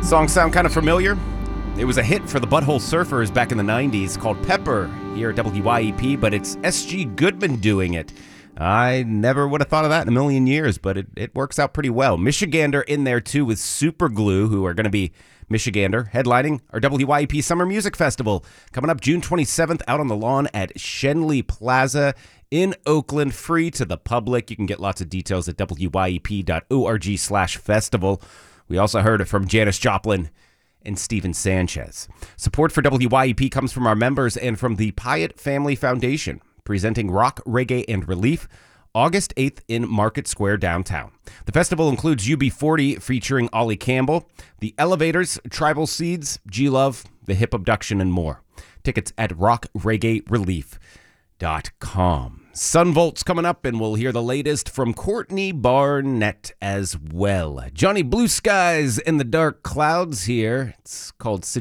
Songs sound kind of familiar. It was a hit for the Butthole Surfers back in the 90s called Pepper here at WYEP, but it's S.G. Goodman doing it. I never would have thought of that in a million years, but it works out pretty well. Michigander in there, too, with Superglue, who are going to be Michigander, headlining our WYEP Summer Music Festival. Coming up June 27th out on the lawn at Schenley Plaza in Oakland, free to the public. You can get lots of details at wyep.org/festival. We also heard from Janis Joplin and Steven Sanchez. Support for WYEP comes from our members and from the Pyatt Family Foundation, presenting Rock, Reggae, and Relief, August 8th in Market Square downtown. The festival includes UB40 featuring Ollie Campbell, The Elevators, Tribal Seeds, G-Love, The Hip Abduction, and more. Tickets at rockreggaerelief.com. Sunvolt's coming up, and we'll hear the latest from Courtney Barnett as well. Johnny Blue Skies in the Dark Clouds here. It's called